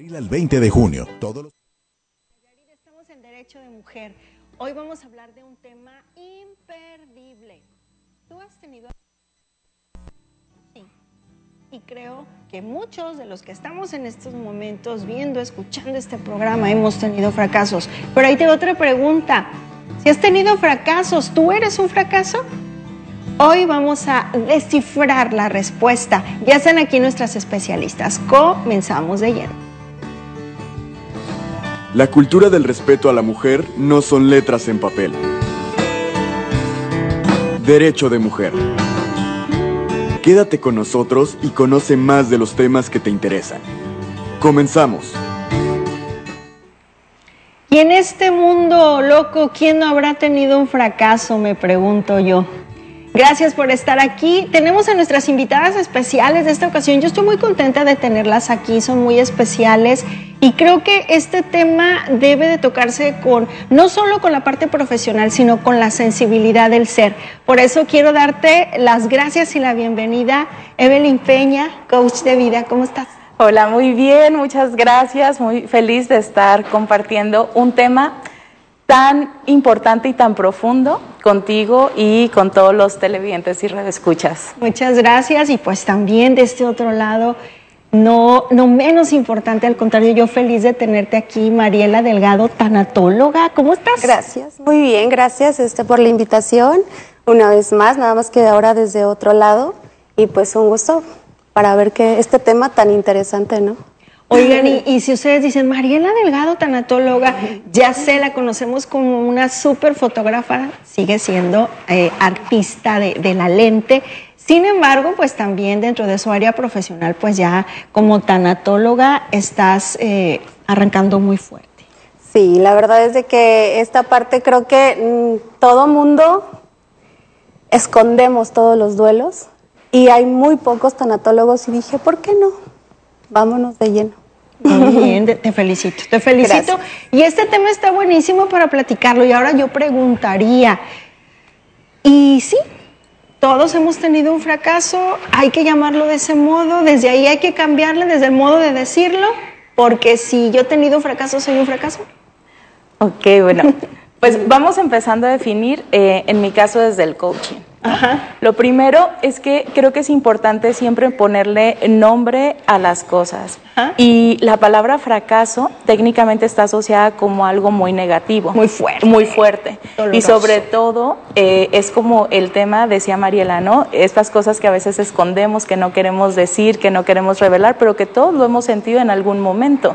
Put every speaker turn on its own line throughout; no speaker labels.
abril al 20 de junio.
Estamos en Derecho de Mujer. Hoy vamos a hablar de un tema imperdible. ¿Tú has tenido? Sí. Y creo que muchos de los que estamos en estos momentos viendo, escuchando este programa, hemos tenido fracasos. Pero ahí tengo otra pregunta. Si has tenido fracasos, ¿tú eres un fracaso? Hoy vamos a descifrar la respuesta. Ya están aquí nuestras especialistas. Comenzamos de lleno.
La cultura del respeto a la mujer no son letras en papel. Derecho de Mujer. Quédate con nosotros y conoce más de los temas que te interesan. Comenzamos.
Y en este mundo loco, ¿quién no habrá tenido un fracaso? Me pregunto yo. Gracias por estar aquí. Tenemos a nuestras invitadas especiales de esta ocasión. Yo estoy muy contenta de tenerlas aquí, son muy especiales y creo que este tema debe de tocarse no solo con la parte profesional, sino con la sensibilidad del ser. Por eso quiero darte las gracias y la bienvenida, Evelyn Peña, coach de vida. ¿Cómo estás?
Hola, muy bien, muchas gracias. Muy feliz de estar compartiendo un tema tan importante y tan profundo contigo y con todos los televidentes y radioescuchas.
Muchas gracias y pues también de este otro lado, no menos importante, al contrario, yo feliz de tenerte aquí, Mariela Delgado, tanatóloga. ¿Cómo estás?
Gracias, muy bien, gracias por la invitación. Una vez más, nada más que ahora desde otro lado y pues un gusto para ver que este tema tan interesante, ¿no?
Oigan, y si ustedes dicen, Mariela Delgado, tanatóloga, ya sé, la conocemos como una súper fotógrafa, sigue siendo artista de la lente. Sin embargo, pues también dentro de su área profesional, pues ya como tanatóloga estás arrancando muy fuerte.
Sí, la verdad es de que esta parte creo que todo mundo escondemos todos los duelos y hay muy pocos tanatólogos y dije, ¿por qué no? Vámonos de lleno.
Muy bien, te felicito, te felicito. Gracias. Y este tema está buenísimo para platicarlo. Y ahora yo preguntaría, y sí, todos hemos tenido un fracaso, hay que llamarlo de ese modo, desde ahí hay que cambiarle, desde el modo de decirlo, porque si yo he tenido un fracaso, ¿soy un fracaso?
Ok, bueno, pues vamos empezando a definir, en mi caso, desde el coaching. Ajá. Lo primero es que creo que es importante siempre ponerle nombre a las cosas. Ajá. Y la palabra fracaso técnicamente está asociada como algo muy negativo.
Muy fuerte.
Muy fuerte.
Doloroso.
Y sobre todo es como el tema, decía Mariela, ¿no? Estas cosas que a veces escondemos, que no queremos decir, que no queremos revelar, pero que todos lo hemos sentido en algún momento.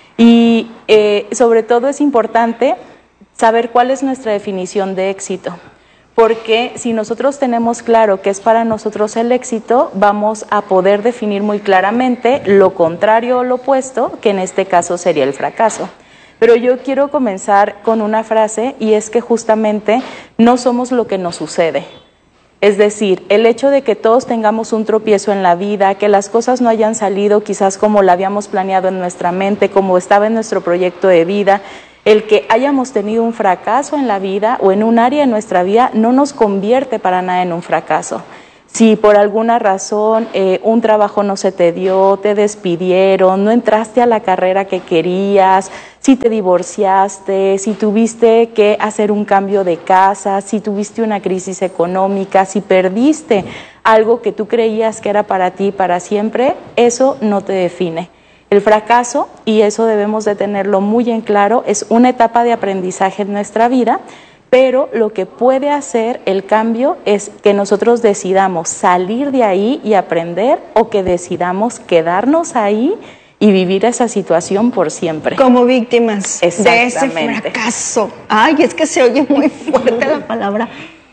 Y sobre todo es importante saber cuál es nuestra definición de éxito. Porque si nosotros tenemos claro que es para nosotros el éxito, vamos a poder definir muy claramente lo contrario o lo opuesto, que en este caso sería el fracaso. Pero yo quiero comenzar con una frase y es que justamente no somos lo que nos sucede. Es decir, el hecho de que todos tengamos un tropiezo en la vida, que las cosas no hayan salido quizás como la habíamos planeado en nuestra mente, como estaba en nuestro proyecto de vida, el que hayamos tenido un fracaso en la vida o en un área de nuestra vida no nos convierte para nada en un fracaso. Si por alguna razón un trabajo no se te dio, te despidieron, no entraste a la carrera que querías, si te divorciaste, si tuviste que hacer un cambio de casa, si tuviste una crisis económica, si perdiste algo que tú creías que era para ti para siempre, eso no te define. El fracaso, y eso debemos de tenerlo muy en claro, es una etapa de aprendizaje en nuestra vida, pero lo que puede hacer el cambio es que nosotros decidamos salir de ahí y aprender, o que decidamos quedarnos ahí y vivir esa situación por siempre.
Como víctimas de ese fracaso. Ay, es que se oye muy fuerte la palabra.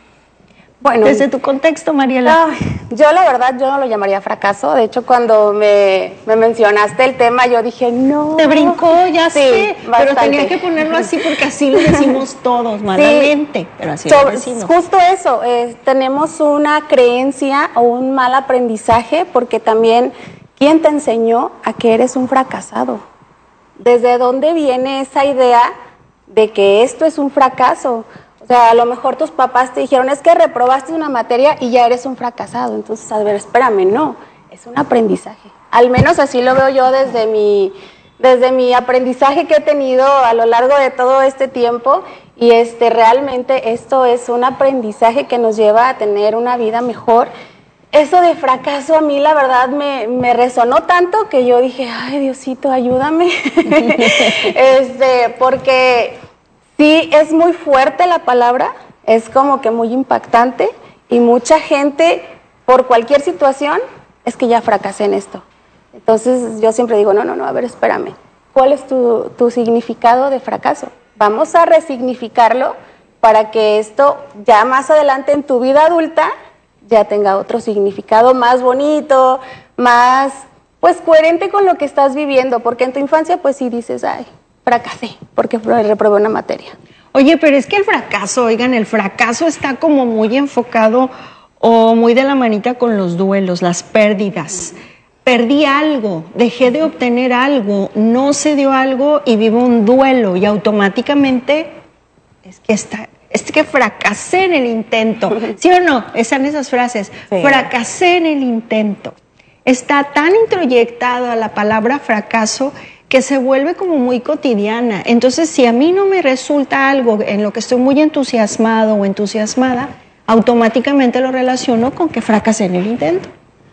Bueno, desde tu contexto, Mariela.
Yo la verdad, yo no lo llamaría fracaso. De hecho, cuando me mencionaste el tema, yo dije, no.
Te brincó, ya sí, sé, pero tenía que ponerlo así porque así lo decimos todos, malamente, pero así lo decimos.
Justo eso, tenemos una creencia o un mal aprendizaje porque también, ¿quién te enseñó a que eres un fracasado? ¿Desde dónde viene esa idea de que esto es un fracaso? O sea, a lo mejor tus papás te dijeron, es que reprobaste una materia y ya eres un fracasado. Entonces, a ver, espérame, no, es un aprendizaje. Al menos así lo veo yo desde mi desde mi aprendizaje que he tenido a lo largo de todo este tiempo, y realmente esto es un aprendizaje que nos lleva a tener una vida mejor. Eso de fracaso a mí la verdad me resonó tanto que yo dije, ay Diosito, ayúdame, porque sí es muy fuerte la palabra, es como que muy impactante, y mucha gente por cualquier situación es que ya fracasé en esto. Entonces yo siempre digo, no, a ver, espérame, ¿cuál es tu significado de fracaso? Vamos a resignificarlo para que esto ya más adelante en tu vida adulta ya tenga otro significado más bonito, más pues coherente con lo que estás viviendo, porque en tu infancia pues sí dices, ay, fracasé porque reprobé una materia.
Oye, pero es que el fracaso, oigan, el fracaso está como muy enfocado o muy de la manita con los duelos, las pérdidas. Perdí algo, dejé de obtener algo, no se dio algo y vivo un duelo, y automáticamente es que fracasé en el intento. ¿Sí o no? Están esas frases. Sí. Fracasé en el intento. Está tan introyectada la palabra fracaso que se vuelve como muy cotidiana. Entonces, si a mí no me resulta algo en lo que estoy muy entusiasmado o entusiasmada, automáticamente lo relaciono con que fracasé en el intento.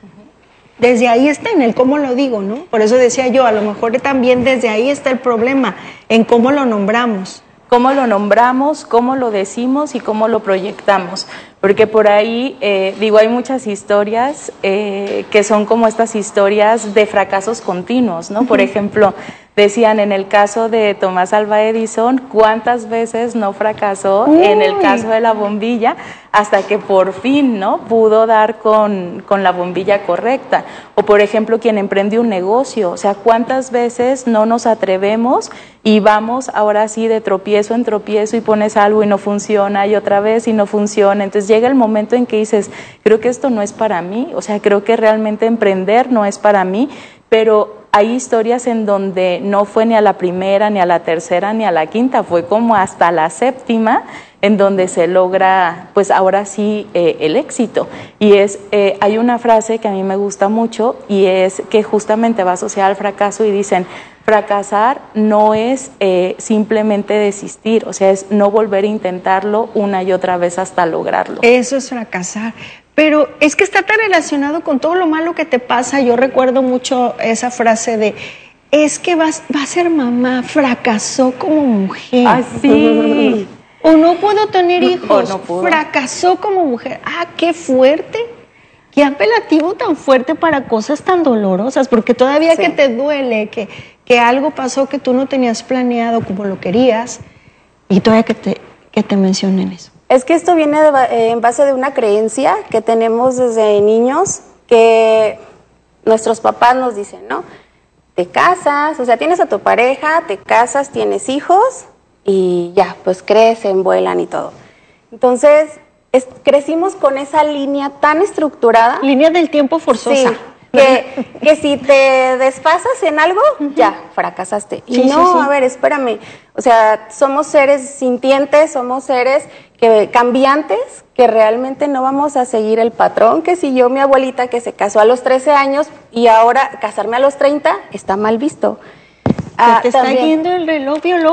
Desde ahí está en el cómo lo digo, ¿no? Por eso decía yo, a lo mejor también desde ahí está el problema, en cómo lo nombramos.
Cómo lo nombramos, cómo lo decimos y cómo lo proyectamos. Porque por ahí, hay muchas historias que son como estas historias de fracasos continuos, ¿no? Por ejemplo, decían en el caso de Tomás Alva Edison, ¿cuántas veces no fracasó en el caso de la bombilla? Hasta que por fin, ¿no?, pudo dar con la bombilla correcta. O por ejemplo, quien emprende un negocio, o sea, ¿cuántas veces no nos atrevemos y vamos ahora sí de tropiezo en tropiezo y pones algo y no funciona, y otra vez y no funciona? Entonces llega el momento en que dices, creo que esto no es para mí, o sea, creo que realmente emprender no es para mí, pero hay historias en donde no fue ni a la primera, ni a la tercera, ni a la quinta, fue como hasta la séptima, en donde se logra, pues ahora sí, el éxito. Y hay una frase que a mí me gusta mucho, y es que justamente va asociada al fracaso, y dicen, fracasar no es simplemente desistir, o sea, es no volver a intentarlo una y otra vez hasta lograrlo.
Eso es fracasar. Pero es que está tan relacionado con todo lo malo que te pasa. Yo recuerdo mucho esa frase de, es que va a ser mamá, fracasó como mujer.
¡Ah, sí!
O no puedo tener hijos,
no pudo.
Fracasó como mujer. ¡Ah, qué fuerte! Qué apelativo tan fuerte para cosas tan dolorosas, porque todavía sí, que te duele, que algo pasó que tú no tenías planeado como lo querías, y todavía que te mencionen eso.
Es que esto viene en base de una creencia que tenemos desde niños, que nuestros papás nos dicen, ¿no? Te casas, o sea, tienes a tu pareja, te casas, tienes hijos y ya, pues crecen, vuelan y todo. Entonces, crecimos con esa línea tan estructurada.
Línea del tiempo forzosa.
Sí, que si te desfasas en algo, ya, fracasaste. Y sí, no, sí. A ver, espérame. O sea, somos seres sintientes, somos seres cambiantes, que realmente no vamos a seguir el patrón que siguió mi abuelita, que se casó a los 13 años y ahora casarme a los 30 está mal visto.
Te está yendo el reloj biológico.